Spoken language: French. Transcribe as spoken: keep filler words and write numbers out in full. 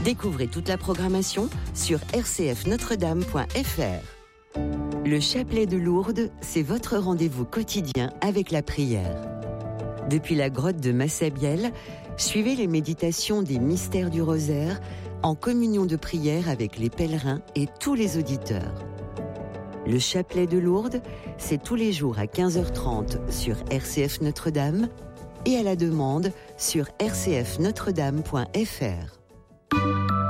Découvrez toute la programmation sur r c f notre dame point f r. Le chapelet de Lourdes, c'est votre rendez-vous quotidien avec la prière. Depuis la grotte de Massabielle, suivez les méditations des mystères du rosaire en communion de prière avec les pèlerins et tous les auditeurs. Le chapelet de Lourdes, c'est tous les jours à quinze heures trente sur R C F Notre-Dame et à la demande sur r c f notre dame point f r.